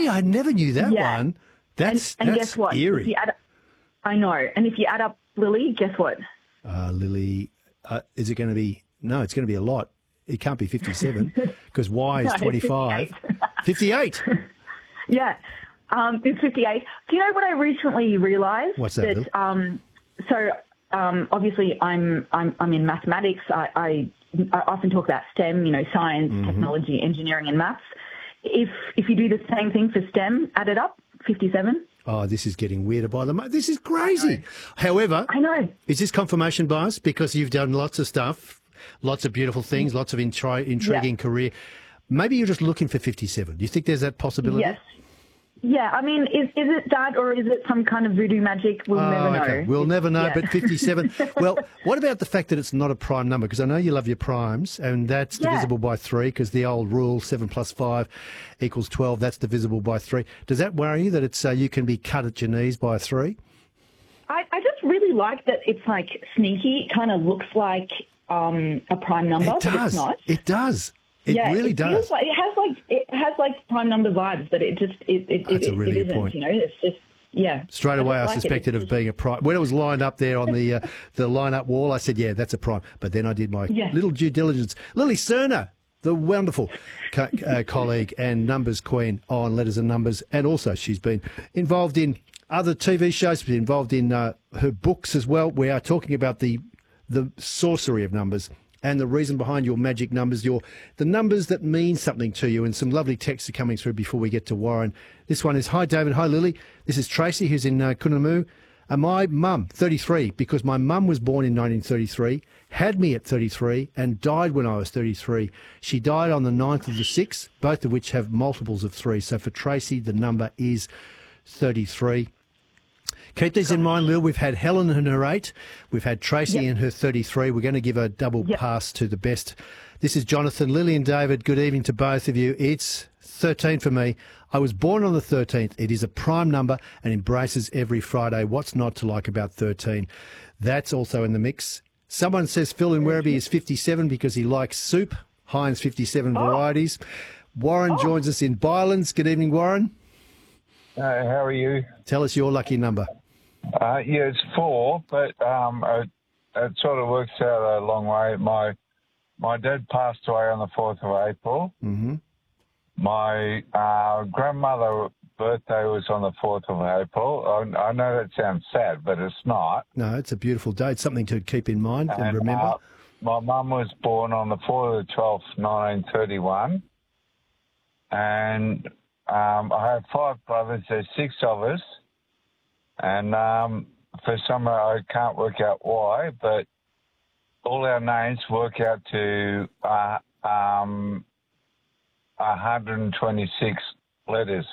Really? I never knew that one. That's guess what? eerie. If you I know. And if you add up Lily, guess what? Lily, is it going to be... No, it's going to be a lot. It can't be 57 because Y is 25. 58. Yeah, it's 58. Do you know what I recently realised? What's that? Obviously I'm in mathematics. I often talk about STEM, science, technology, engineering, and maths. If you do the same thing for STEM, add it up, 57. Oh, this is getting weirder by the moment. This is crazy. However, I know. Is this confirmation bias because you've done lots of stuff, lots of beautiful things, lots of intriguing career? Maybe you're just looking for 57. Do you think there's that possibility? Yes. Yeah, I mean, is it that or is it some kind of voodoo magic? We'll never know. We'll never know, but 57. Well, what about the fact that it's not a prime number? Because I know you love your primes, and that's divisible by 3 because the old rule, 7 plus 5 equals 12, that's divisible by 3. Does that worry you that it's you can be cut at your knees by 3? I just really like that it's like sneaky. It kind of looks like a prime number, but it's not. It does. It really does. It has prime number vibes, but it just That's a really good point. It's just Straight away, I suspected of being a prime. When it was lined up there on the line-up wall, I said, "Yeah, that's a prime." But then I did my little due diligence. Lily Cerner, the wonderful colleague and numbers queen on Letters and Numbers, and also she's been involved in other TV shows, been involved in her books as well. We are talking about the sorcery of numbers and the reason behind your magic numbers, the numbers that mean something to you. And some lovely texts are coming through before we get to Warren. This one is, "Hi, David. Hi, Lily. This is Tracy, who's in Kunamu. My mum, 33, because my mum was born in 1933, had me at 33, and died when I was 33. She died on the 9th of the 6th, both of which have multiples of 3. So for Tracy, the number is 33. Keep these in mind, Lil. We've had Helen in her 8. We've had Tracy in her 33. We're going to give a double pass to the best. This is Jonathan, Lily and David. Good evening to both of you. It's 13 for me. I was born on the 13th. It is a prime number and embraces every Friday. What's not to like about 13? That's also in the mix. Someone says Phil in Werribee is 57 because he likes soup. Heinz 57 varieties. Warren joins us in Bylands. Good evening, Warren. How are you? Tell us your lucky number. It's 4, but it sort of works out a long way. My dad passed away on the 4th of April. Mm-hmm. My grandmother's birthday was on the 4th of April. I know that sounds sad, but it's not. No, it's a beautiful day. It's something to keep in mind and remember. My mum was born on the 4th of the 12th, 1931. And I have 5 brothers. There's 6 of us. And for some, I can't work out why, but all our names work out to 126 letters.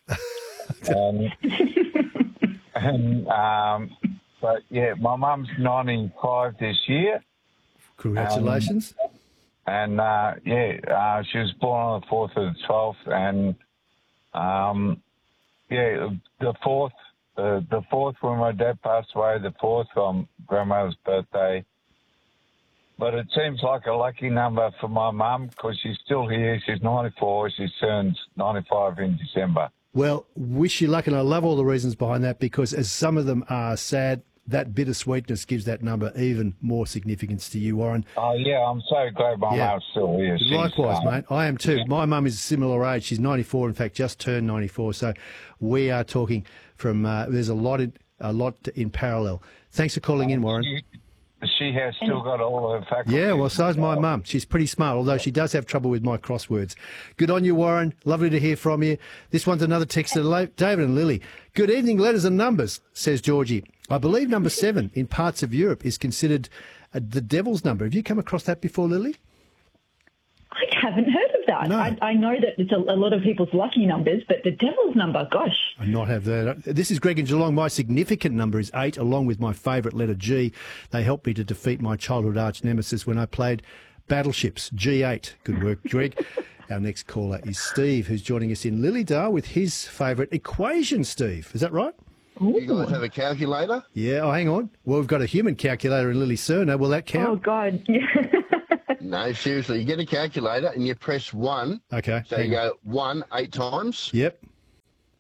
But yeah, my mum's 95 this year. Congratulations. And she was born on the 4th of the 12th, and the 4th. The 4th when my dad passed away, the 4th on grandmother's birthday. But it seems like a lucky number for my mum because she's still here. She's 94. She turns 95 in December. Well, wish you luck, and I love all the reasons behind that because as some of them are sad, that bittersweetness gives that number even more significance to you, Warren. Oh, yeah, I'm so glad my mum's still here. Likewise, mate. I am too. My mum is a similar age. She's 94, in fact, just turned 94. So we are talking from, there's a lot in parallel. Thanks for calling in, Warren. She has still got all her faculties. Yeah, well, so's my mum. She's pretty smart, although she does have trouble with my crosswords. Good on you, Warren. Lovely to hear from you. This one's another text to David and Lily. Good evening, Letters and Numbers, says Georgie. I believe number 7 in parts of Europe is considered the devil's number. Have you come across that before, Lily? I haven't heard of that. No. I know that it's a lot of people's lucky numbers, but the devil's number, gosh. I not have that. This is Greg in Geelong. My significant number is 8, along with my favourite letter G. They helped me to defeat my childhood arch nemesis when I played Battleships. G8. Good work, Greg. Our next caller is Steve, who's joining us in Lilydale with his favourite equation, Steve. Is that right? You guys have a calculator? Yeah, hang on. Well, we've got a human calculator in Lily Cerner. Will that count? Oh, God. No, seriously. You get a calculator and you press 1. Okay. So you go 1 8 times. Yep.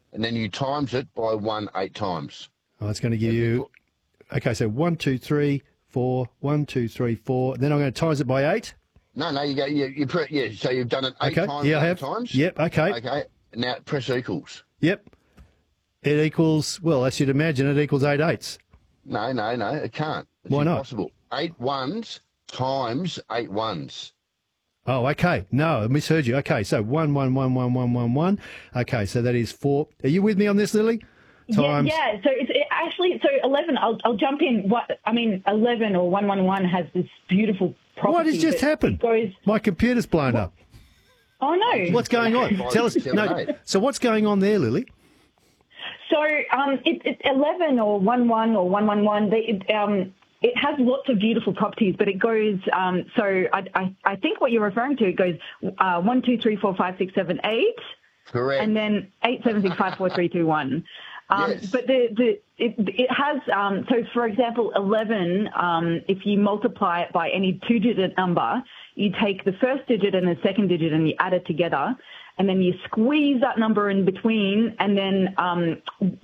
and then you times it by 1 8 times. Oh, it's going to give you. Okay, so 1, 2, 3, 4. 1, 2, 3, 4. Then I'm going to times it by 8. No, you go. So you've done it 8 Okay. times. Yeah, I 8 have. times. Yep. Okay. Okay. Now press equals. Yep. It equals. Well, as you'd imagine, it equals 8 eighths. No, it can't. It's Why not? impossible. 8 ones times 8 ones. Oh, okay. No, I misheard you. Okay, so 1, 1, 1, 1, 1, 1, 1. Okay, so that is 4. Are you with me on this, Lily? Times. Yeah. So actually, 11. I'll jump in. 11 or 111 has this beautiful property. What has just happened? My computer's blown up. Oh no! What's going on? Tell us. No. So what's going on there, Lily? So it's 11 or 11 or 111. It has lots of beautiful properties, but it goes. So I think what you're referring to, it goes 1, 2, 3, 4, 5, 6, 7, 8. Correct. And then 8, 7, 6, 5, 4, 3, 2, 1. Yes. But it has. So for example, 11. If you multiply it by any 2-digit number, you take the first digit and the second digit and you add it together. And then you squeeze that number in between, and then I'm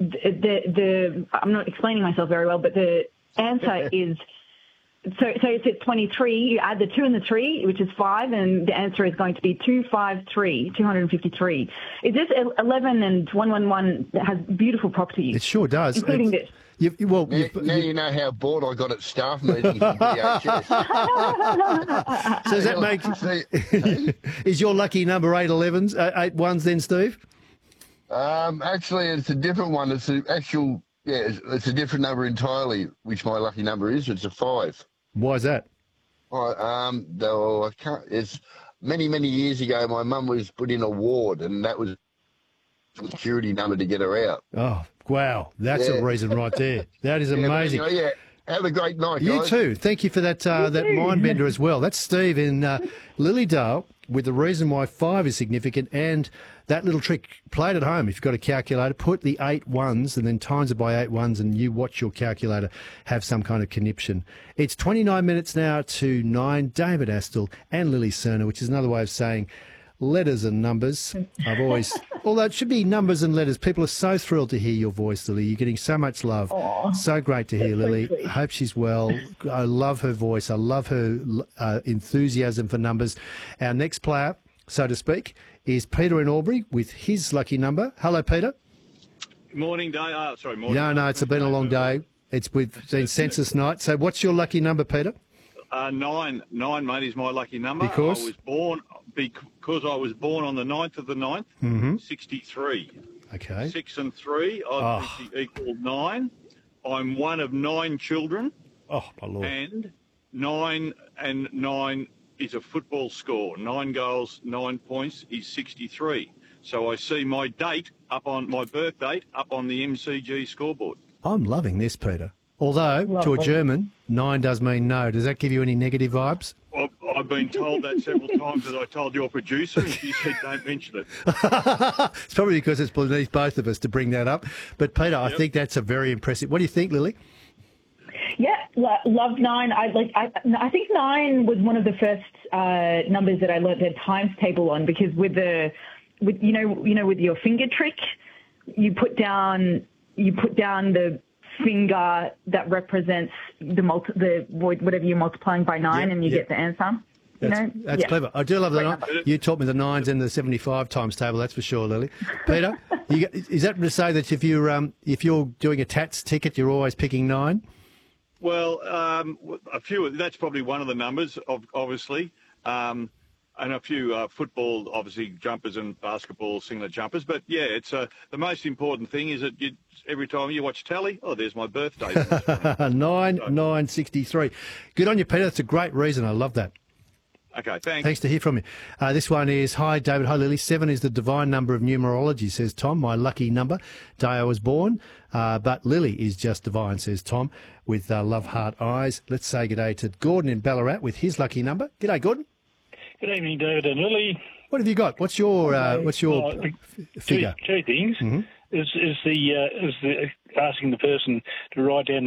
not explaining myself very well, but the answer is, so if it's 23, you add the 2 and the 3, which is 5, and the answer is going to be 253. Is this 11 and 111 that has beautiful properties? It sure does. Including this. Now you know how bored I got at staff meetings in VHS. So does that make... Is your lucky number 8 ones then, Steve? Actually, it's a different one. It's an actual... Yeah, it's a different number entirely, which my lucky number is. It's a 5. Why is that? Though I can't... It's many years ago, my mum was put in a ward, and that was the security number to get her out. Oh, wow. That's a reason right there. That is amazing. Yeah. Have a great night, guys. You too. Thank you for that mind bender as well. That's Steve in Lilydale with the reason why 5 is significant, and that little trick. Play it at home. If you've got a calculator, put the 8 ones and then times it by 8 ones, and you watch your calculator have some kind of conniption. It's 29 minutes now to 9. David Astle and Lily Cerner, which is another way of saying letters and numbers. Although it should be numbers and letters. People are so thrilled to hear your voice, Lily. You're getting so much love. Aww. So great to hear, Lily. So Hope she's well. I love her voice. I love her enthusiasm for numbers. Our next player, so to speak, is Peter in Albury with his lucky number. Hello, Peter. Good morning, Dave. Morning. No, it's been a long day. It's been census night. So what's your lucky number, Peter? 9, mate, is my lucky number. Because? I was born on the 9th of the 9th, 63. Okay. 6 and 3, obviously equal 9. I'm one of 9 children. Oh, my Lord. And 9 is a football score. 9 goals, 9 points is 63. So I see my date my birth date up on the MCG scoreboard. I'm loving this, Peter. Although, to a German, 9 does mean no. Does that give you any negative vibes? Well, I've been told that several times, that I told your producer, and she said don't mention it. It's probably because it's beneath both of us to bring that up. But, Peter, I think that's a very impressive... What do you think, Lily? Yeah, love 9. I think 9 was one of the first numbers that I learned the times table on, because with your finger trick, you put down the finger that represents whatever you're multiplying by 9, and you get the answer. That's clever. I do love that. You taught me the 9s and the 75 times table, that's for sure, Lily. Peter, is that to say that if you're doing a Tats ticket, you're always picking 9? Well, a few. That's probably one of the numbers, obviously, and a few football, obviously, jumpers and basketball singlet jumpers. But yeah, it's the most important thing is that every time you watch telly, there's my birthday. 9/9/63. Good on you, Peter. That's a great reason. I love that. Okay, thanks. Thanks to hear from you. This one is, hi, David. Hi, Lily. 7 is the divine number of numerology, says Tom. My lucky number. Day I was born. But Lily is just divine, says Tom, with love heart eyes. Let's say good day to Gordon in Ballarat with his lucky number. G'day, Gordon. Good evening, David and Lily. What have you got? What's your figure? Two things. Mm-hmm. Is the asking the person to write down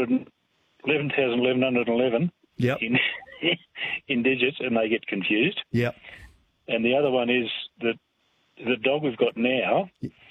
11,1111 Yep. in digits, and they get confused. Yep. And the other one is that the dog we've got now